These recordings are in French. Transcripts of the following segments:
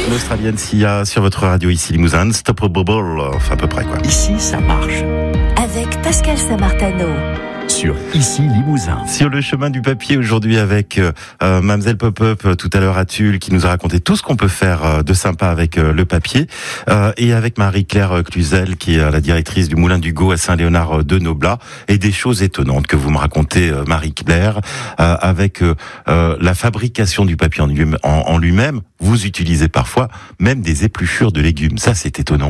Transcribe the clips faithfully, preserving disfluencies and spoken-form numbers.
L'Australienne Sia sur votre radio ici Limousin, Unstoppable, enfin à peu près quoi. Ici ça marche. Avec Pascal Samartano. Sur Ici Limousin. Sur le chemin du papier aujourd'hui avec euh, euh, Mademoiselle Pop-Up euh, tout à l'heure à Tulle qui nous a raconté tout ce qu'on peut faire euh, de sympa avec euh, le papier euh, et avec Marie-Claire Cluzel qui est la directrice du Moulin d'Hugo à Saint-Léonard de Noblat et des choses étonnantes que vous me racontez euh, Marie-Claire euh, avec euh, euh, la fabrication du papier en, lui- en, en lui-même. Vous utilisez parfois même des épluchures de légumes. Ça c'est étonnant.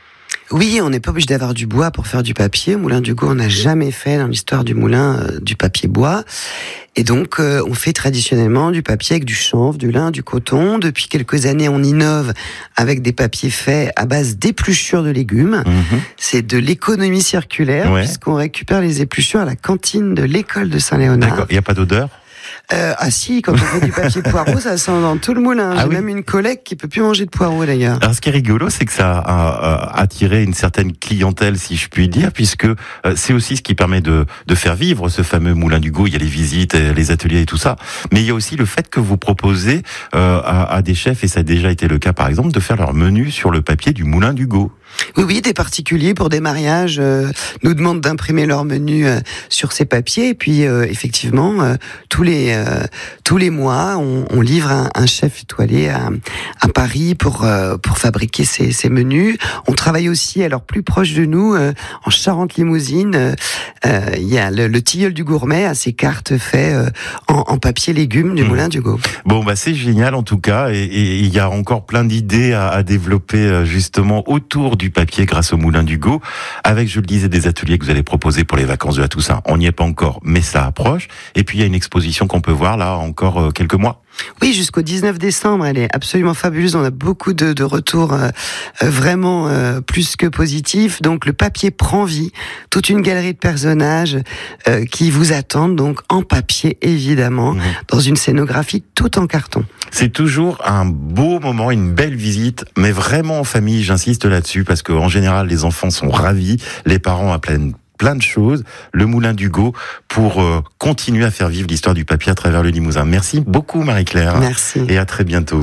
Oui, on n'est pas obligé d'avoir du bois pour faire du papier. Au Moulin d'Hugo, on n'a jamais fait dans l'histoire du moulin euh, du papier bois. Et donc, euh, on fait traditionnellement du papier avec du chanvre, du lin, du coton. Depuis quelques années, on innove avec des papiers faits à base d'épluchures de légumes. Mmh. C'est de l'économie circulaire, ouais. Puisqu'on récupère les épluchures à la cantine de l'école de Saint-Léonard. D'accord, il n'y a pas d'odeur ? Euh, ah si, quand on fait du papier poireau, ça sent dans tout le moulin. J'ai ah oui. même une collègue qui peut plus manger de poireau d'ailleurs. Alors ce qui est rigolo, c'est que ça a, a attiré une certaine clientèle, si je puis dire, puisque euh, c'est aussi ce qui permet de, de faire vivre ce fameux Moulin d'Hugo. Il y a les visites, les ateliers et tout ça. Mais il y a aussi le fait que vous proposez euh, à, à des chefs, et ça a déjà été le cas par exemple, de faire leur menu sur le papier du Moulin d'Hugo. Oui, oui, des particuliers pour des mariages euh, nous demandent d'imprimer leur menu euh, sur ces papiers. Et puis, euh, effectivement, euh, tous les euh, tous les mois, on, on livre un, un chef étoilé à, à Paris pour euh, pour fabriquer ces, ces menus. On travaille aussi, alors plus proche de nous, euh, en Charente-Limousine. Euh, il y a le, le tilleul du gourmet à ses cartes faites euh, en, en papier légumes du mmh. Moulin d'Hugo. Bon, bah c'est génial en tout cas, et il y a encore plein d'idées à, à développer justement autour du papier grâce au Moulin d'Hugo, avec, je le disais, des ateliers que vous allez proposer pour les vacances de la Toussaint. On n'y est pas encore, mais ça approche. Et puis il y a une exposition qu'on peut voir là encore euh, quelques mois. Oui, jusqu'au dix-neuf décembre, elle est absolument fabuleuse. On a beaucoup de, de retours euh, vraiment euh, plus que positifs. Donc le papier prend vie, toute une galerie de personnages euh, qui vous attendent, donc en papier évidemment, mmh. dans une scénographie tout en carton. C'est toujours un beau moment, une belle visite, mais vraiment en famille, j'insiste là-dessus, parce qu'en général les enfants sont ravis, les parents apprennent plein de choses, le Moulin d'Hugo, pour euh, continuer à faire vivre l'histoire du papier à travers le Limousin. Merci beaucoup Marie-Claire. Merci. Et à très bientôt.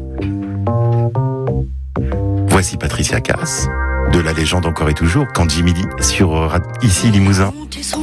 Voici Patricia Cass, de la légende encore et toujours, Quand Jimmy dit sur euh, Ici Limousin.